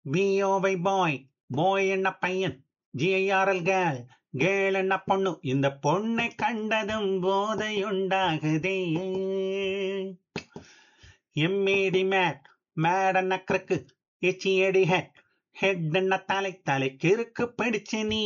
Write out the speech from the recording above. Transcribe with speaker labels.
Speaker 1: பிஓவை பாய், பாய் என்ன பையன், GIRL girl, girl என்ன பொண்ணு. இந்த பொண்ணை கண்டதும் போதையுண்டாகுதே. எம்ஏடி மேட், மேட் என்ன கிறுக்கு, எச்இஏடி ஹெட், ஹெட் என்ன தலை, தலை கிறுக்கு பிடிச்சு நீ